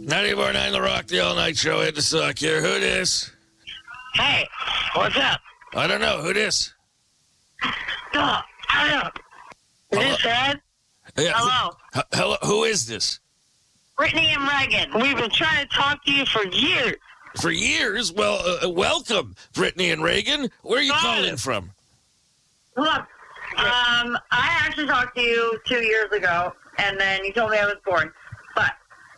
94.9 The Rock, the all-night show. Ed the Sock here. Who this? Hey, what's up? I don't know. Who this? I don't know. Is this Ed? Yeah, Hello. Hello. Who is this? Brittany and Reagan. We've been trying to talk to you for years. For years? Well, welcome, Brittany and Reagan. Where are you calling from? Look, I actually talked to you 2 years ago, and then you told me I was bored. But,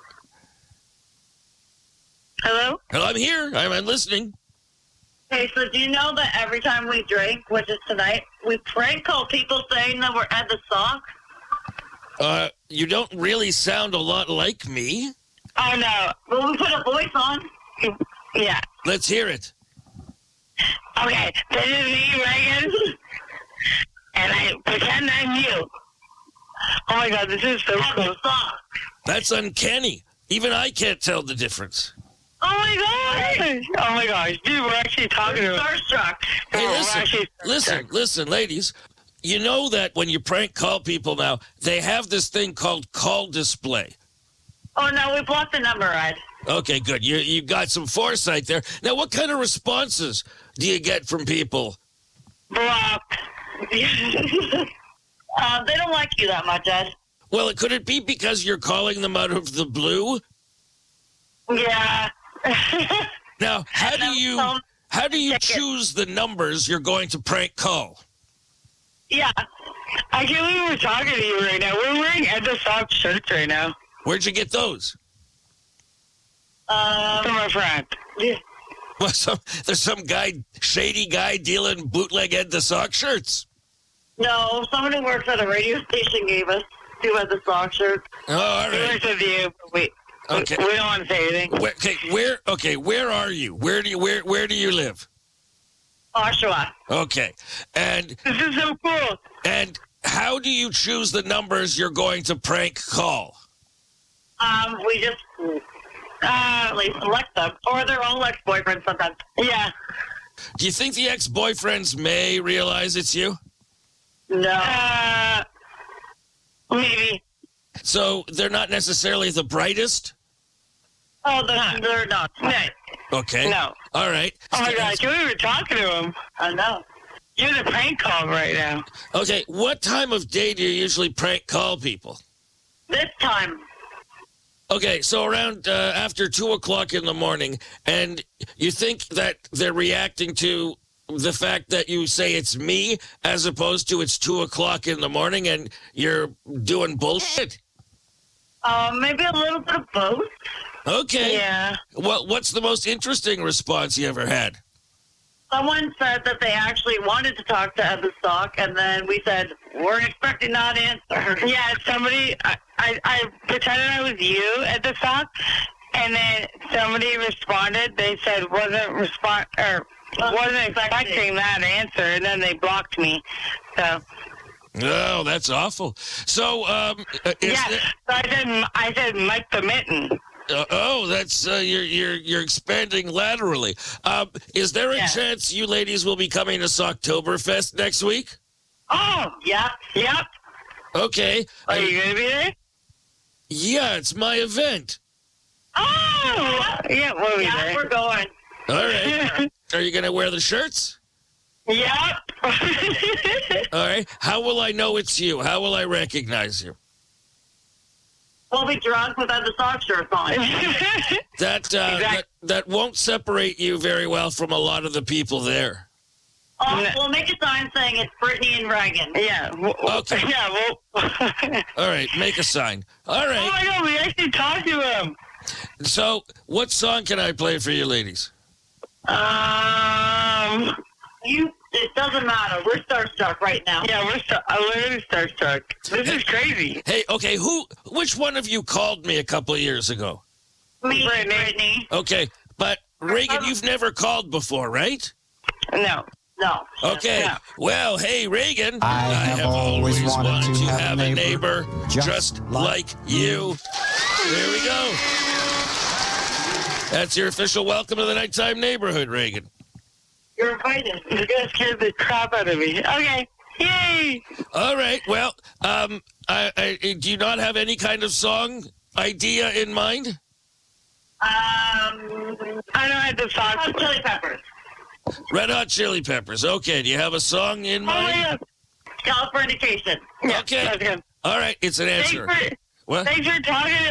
hello? Well, I'm here. I'm listening. Okay, so do you know that every time we drink, which is tonight, we prank call people saying that we're at the Sock? You don't really sound a lot like me. Oh, no. Well, we put a voice on. Yeah. Let's hear it. Okay, this is me, Reagan, and I pretend I'm you. Oh, my God, this is so cool. That's uncanny. Even I can't tell the difference. Oh, my gosh. Oh, my gosh. Dude, we're actually talking to Starstruck. Hey, listen, ladies. You know that when you prank call people now, they have this thing called call display. Oh, no, we blocked the number, Ed. Okay, good. You got some foresight there. Now, what kind of responses do you get from people? Blocked. They don't like you that much, Ed. Well, could it be because you're calling them out of the blue? Yeah. Now, how do you choose the numbers you're going to prank call? Yeah. I can't believe we're talking to you right now. We're wearing Ed the Sock shirts right now. Where'd you get those? From a friend. Yeah. Well, there's some shady guy dealing bootleg Ed the Sock shirts. No, someone who works at a radio station gave us 2 Ed the Sock shirts. Oh, all right. We worked with you, but Okay. we don't want to say anything. Where are you? Where do you live? Oshawa. Okay. And This is so cool. And how do you choose the numbers you're going to prank call? We just select them, or their own ex-boyfriends sometimes. Yeah. Do you think the ex-boyfriends may realize it's you? No. Maybe. So they're not necessarily the brightest? Oh, they're not. No. Okay. No. All right. Oh, my God. We were talking to him. I know. You're the prank call right now. Okay. What time of day do you usually prank call people? This time. Okay, so around after 2 o'clock in the morning, and you think that they're reacting to the fact that you say it's me as opposed to it's 2 o'clock in the morning and you're doing bullshit? Maybe a little bit of both. Okay. Yeah. Well, what's the most interesting response you ever had? Someone said that they actually wanted to talk to Ed the Sock, and then we said, we're expecting not answer. Yeah, somebody, I pretended I was you at the Sock, and then somebody responded. They said wasn't expecting that answer, and then they blocked me. So. Oh, that's awful. So, So I said Mike the Mitten. That's you're expanding laterally. Is there a chance you ladies will be coming to Socktoberfest next week? Oh, yep. Okay. Are you going to be there? Yeah, it's my event. Oh, yeah, we're going. All right. Are you going to wear the shirts? Yep. All right. How will I know it's you? How will I recognize you? We'll be drunk without the sock shirts on. That won't separate you very well from a lot of the people there. We'll make a sign saying it's Brittany and Reagan. Yeah. Okay. Yeah. All right. Make a sign. All right. Oh my God, we actually talked to him. So, what song can I play for you, ladies? It doesn't matter. We're starstruck right now. Yeah, I'm literally starstruck. This is crazy. Hey, okay, which one of you called me a couple of years ago? Me, Brittany. Okay, but Reagan, you've never called before, right? No. Okay, no. Well, hey, Reagan, I have always wanted to have a neighbor just like you. There we go. That's your official welcome to the Nighttime Neighborhood, Reagan. You're invited. You're going to scare the crap out of me. Okay. Yay! All right. Well, do you not have any kind of song idea in mind? I don't have the song. Hot Chili Peppers. Red Hot Chili Peppers. Okay, do you have a song in mind? Yeah. Californication. Okay. All right, it's an answer. Thanks for talking